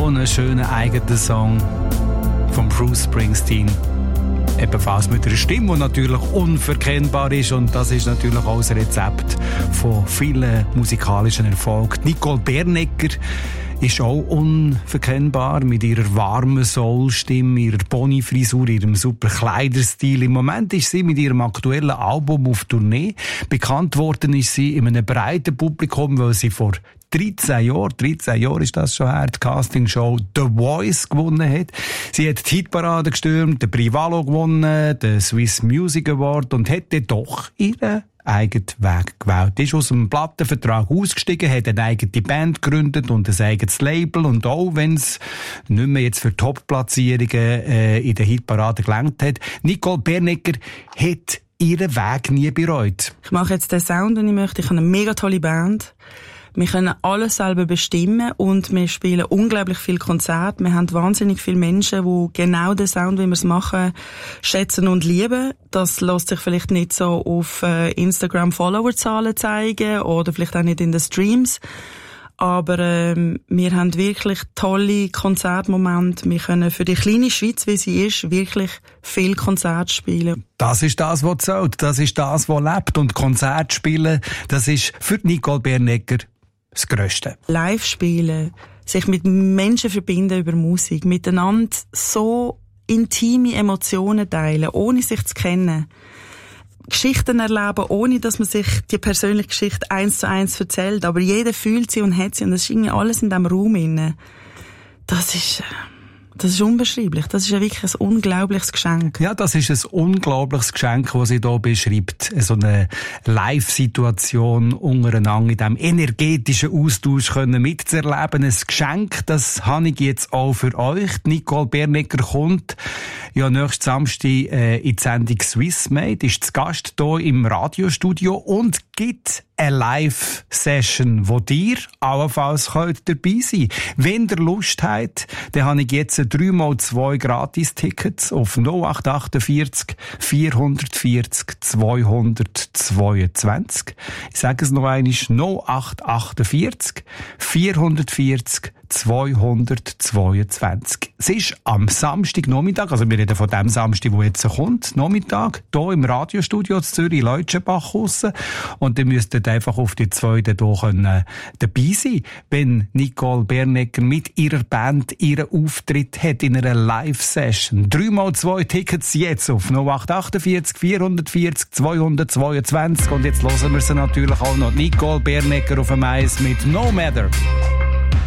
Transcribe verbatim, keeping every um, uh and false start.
so einen schönen eigenen Song von Bruce Springsteen. Ebenfalls mit einer Stimme, die natürlich unverkennbar ist. Und das ist natürlich auch das Rezept von vielen musikalischen Erfolgen. Nicole Bernecker ist auch unverkennbar mit ihrer warmen Soul-Stimme, ihrer Pony-Frisur, ihrem super Kleiderstil. Im Moment ist sie mit ihrem aktuellen Album auf Tournee. Bekannt worden ist sie in einem breiten Publikum, weil sie vor dreizehn Jahren, dreizehn Jahre ist das schon her, die Castingshow The Voice gewonnen hat. Sie hat die Hitparade gestürmt, den Privalo gewonnen, den Swiss Music Award und hat dann doch ihren eigenen Weg gewählt. Ist aus dem Plattenvertrag ausgestiegen, hat eine eigene Band gegründet und ein eigenes Label. Und auch wenn es nicht mehr jetzt für Top-Platzierungen äh, in der Hitparade gelangt hat, Nicole Bernecker hat ihren Weg nie bereut. Ich mache jetzt den Sound, den ich möchte. Ich habe eine mega tolle Band. Wir können alles selber bestimmen und wir spielen unglaublich viele Konzerte. Wir haben wahnsinnig viele Menschen, die genau den Sound, wie wir es machen, schätzen und lieben. Das lässt sich vielleicht nicht so auf Instagram-Follower-Zahlen zeigen oder vielleicht auch nicht in den Streams. Aber ähm, wir haben wirklich tolle Konzertmomente. Wir können für die kleine Schweiz, wie sie ist, wirklich viel Konzerte spielen. Das ist das, was zählt. Das ist das, was lebt. Und Konzerte spielen, das ist für Nicole Bernecker das Grösste. Live spielen, sich mit Menschen verbinden über Musik, miteinander so intime Emotionen teilen, ohne sich zu kennen. Geschichten erleben, ohne dass man sich die persönliche Geschichte eins zu eins erzählt. Aber jeder fühlt sie und hat sie und das ist irgendwie alles in diesem Raum inne. Das ist... Das ist unbeschreiblich. Das ist ja wirklich ein unglaubliches Geschenk. Ja, das ist ein unglaubliches Geschenk, das sie hier beschreibt. So eine Live-Situation untereinander in diesem energetischen Austausch können mitzuerleben. Ein Geschenk, das habe ich jetzt auch für euch. Nicole Bernecker kommt ja nächsten Samstag äh, in die Sendung Swissmade, ist zu Gast hier im Radiostudio und gibt eine Live-Session, wo dir allenfalls könnt dabei sein. Wenn ihr Lust habt, dann habe ich jetzt drei mal zwei Gratis-Tickets auf null acht achtundvierzig vierhundertvierzig zweihundertzweiundzwanzig. Ich sage es noch einmal, null acht achtundvierzig vierhundertvierzig zweihundertzweiundzwanzig. Es ist am Samstagnachmittag, also wir reden von dem Samstag, der jetzt kommt, Nachmittag, hier im Radiostudio zu Zürich, Leutschenbach raus. Und ihr müsst einfach auf die zweite hier können dabei sein, wenn Nicole Bernecker mit ihrer Band ihren Auftritt hat in einer Live-Session. drei mal zwei Tickets jetzt auf null acht achtundvierzig vierhundertvierzig zweihundertzweiundzwanzig. Und jetzt hören wir sie natürlich auch noch. Nicole Bernecker auf dem Eis mit No Matter.